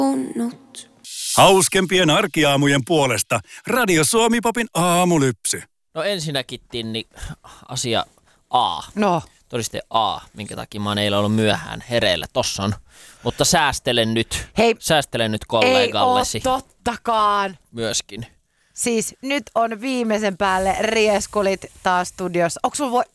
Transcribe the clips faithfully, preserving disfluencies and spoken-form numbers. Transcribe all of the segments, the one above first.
Unnut. Hauskempien arkiaamujen puolesta Radio Suomi-popin aamulypsy. No ensinnäkin Tinni, asia A. No. Todiste A, minkä takia mä oon eilen ollut myöhään hereillä. Tossa on. Mutta säästelen nyt. Hei. Säästelen nyt kollegallesi. Ei oo tottakaan. Myöskin. Siis nyt on viimeisen päälle rieskulit taas studiossa. Onko sulla voi...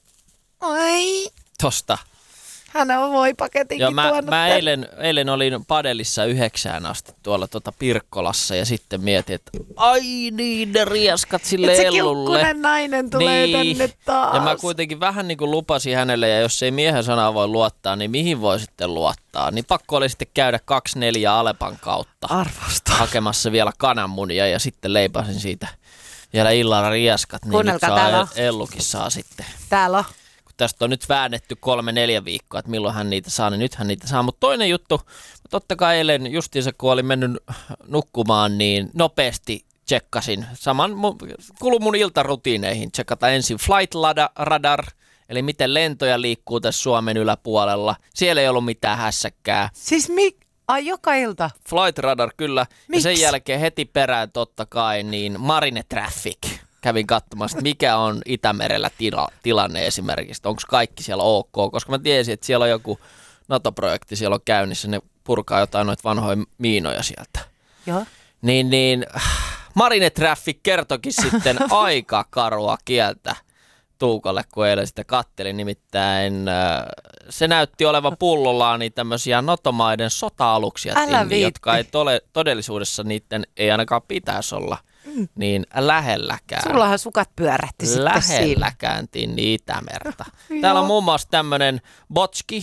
Ai. Tosta. Hän on voipaketinkin Joo, mä, tuonut. mä eilen, eilen olin padelissa yhdeksään asti tuolla tuota Pirkkolassa ja sitten mietin, että ai niin ne rieskat sille Et se Ellulle. kiukkunen nainen tulee niin. tänne taas. Ja mä kuitenkin vähän niin kuin lupasin hänelle, ja jos ei miehen sanaa voi luottaa, niin mihin voi sitten luottaa? Niin pakko oli sitten käydä kaksi neljä Alepan kautta. Arvosta. Hakemassa vielä kananmunia ja sitten leipasin siitä vielä illalla rieskat. Niin Kuunnelkaa, nyt täällä saa, Ellukin saa sitten. Täällä on. Tästä on nyt väännetty kolme neljä viikkoa, että milloin hän niitä saa, niin nyt hän niitä saa. Mutta toinen juttu, totta kai eilen justiinsa kun olin mennyt nukkumaan, niin nopeasti tsekkasin. Saman kuuluu mun iltarutiineihin. Tsekata ensin Flight Radar, eli miten lentoja liikkuu tässä Suomen yläpuolella. Siellä ei ollut mitään hässäkkää. Siis mi... Ai joka ilta? Flight Radar kyllä. Miks? Ja sen jälkeen heti perään totta kai niin Marine Traffic. Kävin katsomassa, mikä on Itämerellä tila, tilanne esimerkiksi. Onko kaikki siellä ok, koska mä tiesin, että siellä on joku NATO-projekti siellä on käynnissä. Ne purkaa jotain noita vanhoja miinoja sieltä. Joo. Niin, niin Marine Traffic kertokin sitten aika karua kieltä Tuukolle, kun eilen sitä kattelin. Nimittäin se näytti olevan pullollaan niin tämmöisiä NATO-maiden sota-aluksia, tinni, jotka ei tole, todellisuudessa niiden ei ainakaan pitäisi olla. Mm. Niin lähelläkään. Sullahan sukat pyörähti sitten lähelläkään Tinni Itämerta. Täällä on muun muassa tämmöinen botski,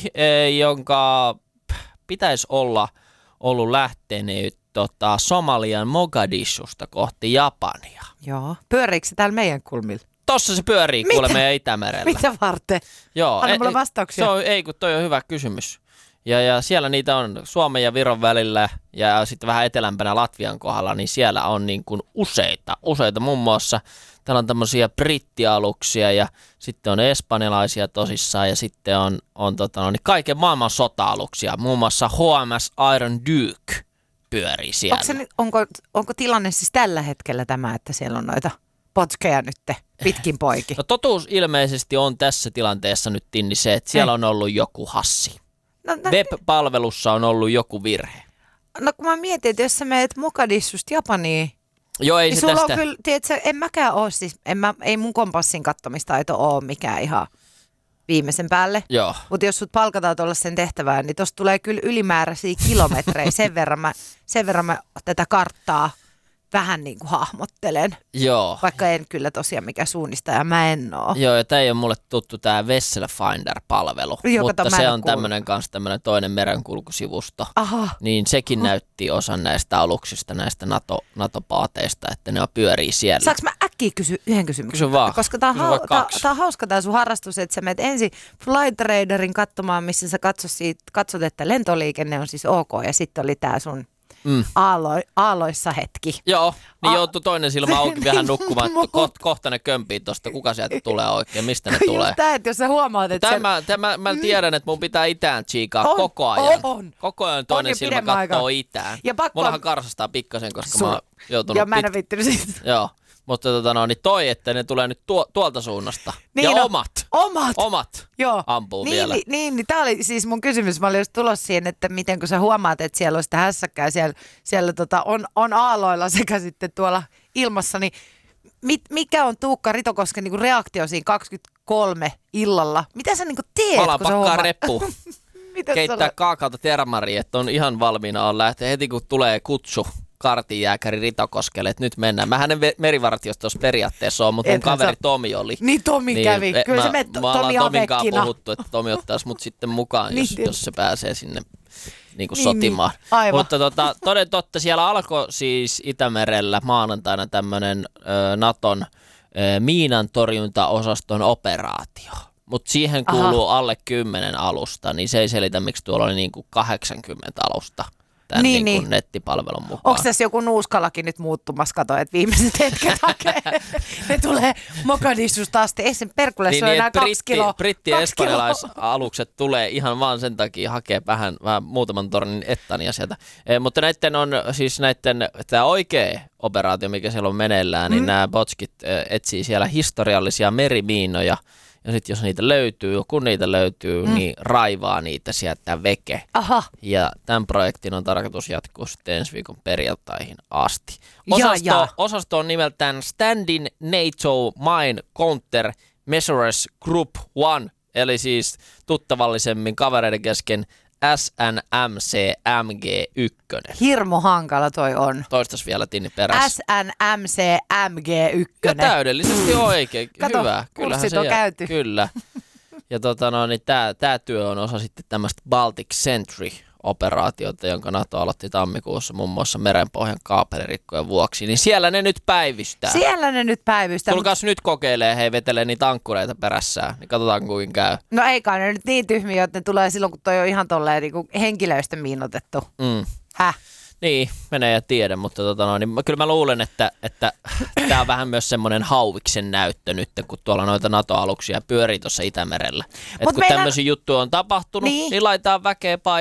jonka pitäisi olla ollut lähtenyt tota, Somalian Mogadishusta kohti Japania. Joo. Pyöriikö se täällä meidän kulmilla? Tossa se pyörii kuule meidän Itämerellä. Mitä varten? Joo. Anna mulle vastauksia. Se on, ei kun toi on hyvä kysymys. Ja, ja siellä niitä on Suomen ja Viron välillä ja sitten vähän etelämpänä Latvian kohdalla, niin siellä on niin kuin useita, useita muun muassa. Täällä on tämmöisiä brittialuksia ja sitten on espanjalaisia tosissaan ja sitten on, on tota, no, niin kaiken maailman sota-aluksia. Muun muassa H M S Iron Duke pyörii siellä. Onko, se, onko, onko tilanne siis tällä hetkellä tämä, että siellä on noita potskeja nyt pitkin poikin? No totuus ilmeisesti on tässä tilanteessa nyt Tinni se, että siellä Ei. on ollut joku hassi. No, no, web-palvelussa on ollut joku virhe. No kun mä mietin, että jos sä meet Mogadishusta Japaniin, Joo, ei niin se sulla tästä... on kyllä, tiedätkö, en mäkään ole siis, en mä, ei mun kompassin kattomistaito ole mikään ihan viimeisen päälle. Joo. Mutta jos sut palkataan tuolla sen tehtävään, niin tossa tulee kyllä ylimääräisiä kilometrejä. Sen verran mä, sen verran mä tätä karttaa vähän niin kuin hahmottelen. Joo. Vaikka en kyllä tosiaan mikä suunnistaja, mä en oo. Joo, ja tää ei ole mulle tuttu tää Vessel Finder-palvelu, Joo, mutta kato, se on tämmönen kanssa tämmönen toinen merenkulkusivusto. Aha. Niin sekin Aha. näytti osan näistä aluksista, näistä NATO, NATO-paateista, että ne on pyörii siellä. Saanko mä äkkiä kysyä yhden kysymyksen? Kysy vaan. Koska tää on, hau- tää, tää on hauska tää sun harrastus, että sä menet ensin Flight Radarin katsomaan, missä sä katsot, siitä, katsot että lentoliikenne on siis ok, ja sitten oli tää sun Mm. Aalo, aaloissa hetki. Joo, niin A- joutui toinen silmä auki vähän nukkumaan, että ko- kohta ne kömpii tosta, kuka sieltä tulee oikein, mistä ne tulee. Just tää, että jos sä huomaat, että Tämä, sen... tämä, mä tiedän, että mun pitää itään tsiikaa on, koko ajan. On. Koko ajan toinen on silmä katsoo aikaa. Itään. Ja pakko... Mullahan karsastaa pikkasen, koska Su... mä oon joutunut... Ja mä en pit... vittynyt siitä. Joo. Mutta tota, no, niin toi, että ne tulee nyt tuo, tuolta suunnasta. Niin ja no, omat. Omat. Omat. Joo. Ampuu niin, vielä. Niin, niin, niin, tää oli siis mun kysymys. Mä olin just tulossa siihen, että miten kun sä huomaat, että siellä on sitä hässäkkää, siellä, siellä tota, on, on aaloilla sekä sitten tuolla ilmassa, niin mit, mikä on Tuukka Ritokosken niinku reaktio siinä kaksikymmentäkolme illalla? Mitä sä niinku teet, Pala, kun sä pakkaa huomaat? reppu. Keittää kaakaota termariin, että on ihan valmiina on lähteä heti kun tulee kutsu. Kartinjääkäri Ritokoskelle, että nyt mennään. Mähän en merivartiostossa periaatteessa ole, mutta mun kaveri Tomi oli. Niin Tomi niin, kävi. Kyllä mä, se me to, Tomi Tomi Tomin kanssa avekkina. puhuttu, että Tomi ottaisi mut sitten mukaan, jos, niin, jos se pääsee sinne niin kuin niin, sotimaan. Aivan. Mutta tota, toden totta, siellä alkoi siis Itämerellä maanantaina tämmöinen Naton ö, miinantorjuntaosaston operaatio. Mutta siihen kuuluu Aha. alle kymmenen alusta, niin se ei selitä, miksi tuolla oli niin kuin kahdeksankymmentä alusta tämän Niin, niin kuin niin. nettipalvelun mukaan. Onko tässä joku nuuskalakin nyt muuttumassa? Kato, että viimeiset hetket hakee. Ne tulee Mogadishusta asti. Ei sen perkule, Niin, se on niin, enää että kaksi kiloa. britti- Kaksi espanjalaisalukset tulee ihan vaan sen takia hakee vähän, vähän muutaman tornin ettania sieltä. E, mutta näiden on siis näiden, tämä oikea operaatio, mikä siellä on meneillään, mm. niin nämä botskit etsii siellä historiallisia merimiinoja. Ja sitten jos niitä löytyy, kun niitä löytyy, mm. niin raivaa niitä sieltä veke. Aha. Ja tämän projektin on tarkoitus jatkuu sitten ensi viikon perjantaihin asti. Osasto, ja, ja. osasto on nimeltään Standing NATO Mine Counter Measures Group One, eli siis tuttavallisemmin kavereiden kesken S N M C M G yksi. Hirmu hankala toi on. Toistas vielä Tinni perässä. S N M C M G yksi. Ja täydellisesti oikein. Kato, hyvä. Kyllähän kurssit se on jää. käyty. Kyllä. Ja tota no, niin tää, tää työ on osa sitten tämmöistä Baltic Sentry-operaatiota, jonka NATO aloitti tammikuussa muun muassa merenpohjan kaapelirikkojen vuoksi. Niin siellä ne nyt päivystää. Siellä ne nyt päivystää. Tulkaas nyt kokeilee, hei vetelee niitä ankkureita perässään, niin katsotaan kuinka käy. No ei kai ne nyt niin tyhmiä, että ne tulee silloin, kun toi on ihan tolleen niin kuin henkilöistä miinotettu. Mm. Häh? Niin, menee ja tiedä, mutta tota no, niin mä, kyllä mä luulen, että että tämä on vähän myös semmoinen hauviksen näyttö nyt, kun tuolla noita NATO-aluksia pyörii tuossa Itämerellä. Että kun meillä... tämmöisiä juttuja on tapahtunut, niin, niin niin laitetaan väkeä paikalle.